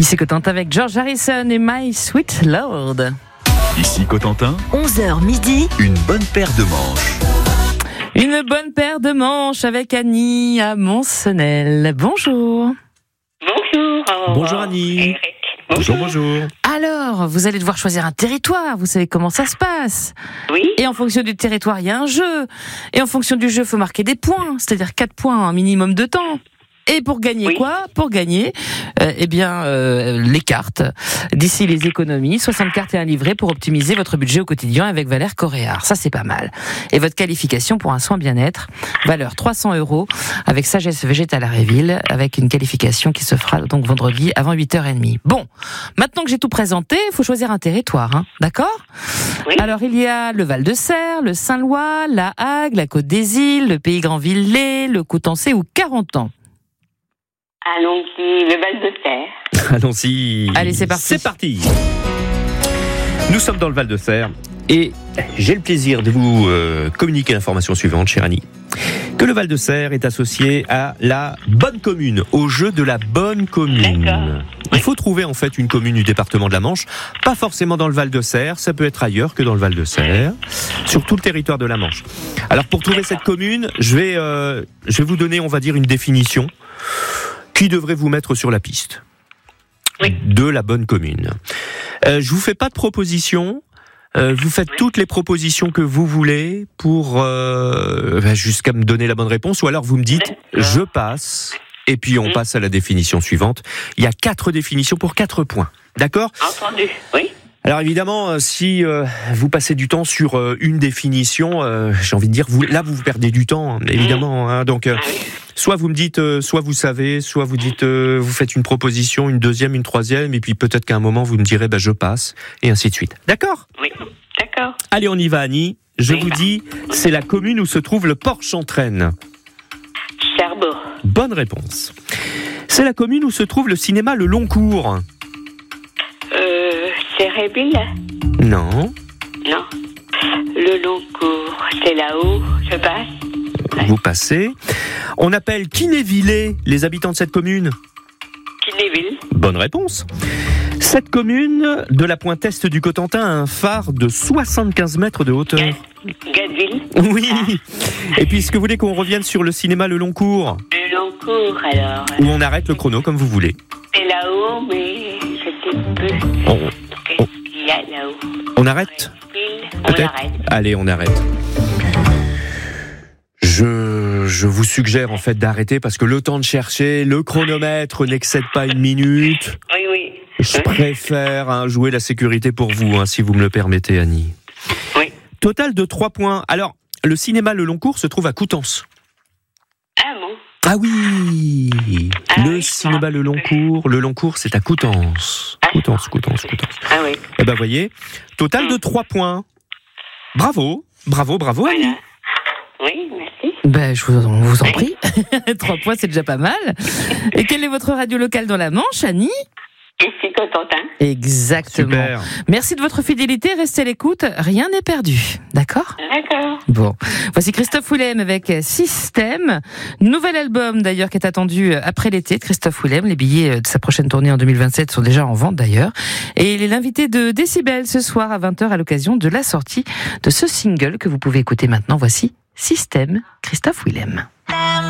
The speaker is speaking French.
Ici Cotentin avec George Harrison et My Sweet Lord. Ici Cotentin, 11h midi, une bonne paire de manches. Une bonne paire de manches avec Annie à Mont-Senel. Bonjour. Bonjour. Bonjour Annie. Eric. Bonjour. Alors, vous allez devoir choisir un territoire, vous savez comment ça se passe. Oui. Et en fonction du territoire, il y a un jeu. Et en fonction du jeu, il faut marquer des points, c'est-à-dire 4 points, un minimum de temps. Et pour gagner Oui. quoi ? Pour gagner, les cartes. D'ici les économies, 60 cartes et un livret pour optimiser votre budget au quotidien avec Valère Coréard. Ça, c'est pas mal. Et votre qualification pour un soin bien-être, valeur 300 € avec Sagesse Végétale à Réville, avec une qualification qui se fera donc vendredi avant 8h30. Bon, maintenant que j'ai tout présenté, il faut choisir un territoire, hein, d'accord ? Oui. Alors, il y a le Val-de-Serre, le Saint-Lois, la Hague, la Côte des Îles, le Pays Grand-Villers, le Coutançais ou Carentan. Allons-y, le Val-de-Serre. Allons-y. Allez, c'est parti. C'est parti. Nous sommes dans le Val-de-Serre et j'ai le plaisir de vous communiquer l'information suivante, chère Annie. Que le Val-de-Serre est associé à la bonne commune, au jeu de la bonne commune. D'accord. Il faut trouver en fait une commune du département de la Manche, pas forcément dans le Val-de-Serre, ça peut être ailleurs que dans le Val-de-Serre, sur tout le territoire de la Manche. Alors pour trouver cette commune, je vais vous donner, on va dire, une définition qui devrait vous mettre sur la piste de la bonne commune. Je vous fais pas de propositions. Vous faites toutes les propositions que vous voulez pour jusqu'à me donner la bonne réponse, ou alors vous me dites je passe et puis on passe à la définition suivante. Il y a 4 définitions pour 4 points. D'accord ? Entendu, oui. Alors évidemment, si vous passez du temps sur une définition, j'ai envie de dire, vous perdez du temps, évidemment. Hein, donc, soit vous me dites, soit vous savez, soit vous dites, vous faites une proposition, une deuxième, une troisième, et puis peut-être qu'à un moment vous me direz, je passe, et ainsi de suite. D'accord ? Oui, d'accord. Allez, on y va, Annie. Je vous dis, c'est la commune où se trouve le Porche-en-Traine. Cherbourg. Bonne réponse. C'est la commune où se trouve le cinéma Le Long Cours. C'est Réville ? Non. Non. Le long cours, c'est là-haut, je passe. Vous passez. On appelle Kinévillers les habitants de cette commune. Kinéville. Bonne réponse. Cette commune de la pointe est du Cotentin a un phare de 75 mètres de hauteur. Gadeville. Oui. Et puisque vous voulez qu'on revienne sur le cinéma Le Long Cours, Le long cours, alors. où on arrête le chrono comme vous voulez. C'est là-haut, mais je sais plus. Qu'est-ce qu'il y a là-haut ? On arrête ? On Peut-être ? arrête. Allez, on arrête. Je vous suggère en fait d'arrêter parce que le temps de chercher, le chronomètre n'excède pas 1 minute. Oui. Je préfère jouer la sécurité pour vous, si vous me le permettez, Annie. Oui. Total de 3 points. Alors, le cinéma Le Long Cours se trouve à Coutances. Ah bon ? Ah oui, Ah le oui. cinéma Le Long Cours, c'est à Coutances. Coutances. Ah oui. Eh ben, voyez, total de 3 points. Bravo, Annie. Voilà. Oui, merci. Je vous en prie. 3 points, c'est déjà pas mal. Et quelle est votre radio locale dans la Manche, Annie ? Ici Cotentin. Exactement. Super. Merci de votre fidélité, restez à l'écoute, rien n'est perdu. D'accord ? D'accord. Bon, voici Christophe Willem avec Système, nouvel album d'ailleurs qui est attendu après l'été de Christophe Willem. Les billets de sa prochaine tournée en 2027 sont déjà en vente d'ailleurs. Et il est l'invité de Décibel ce soir à 20h à l'occasion de la sortie de ce single que vous pouvez écouter maintenant. Voici Système, Christophe Willem.